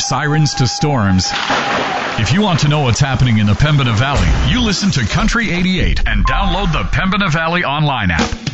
sirens to storms. If you want to know what's happening in the Pembina Valley, you listen to Country 88 and download the Pembina Valley online app.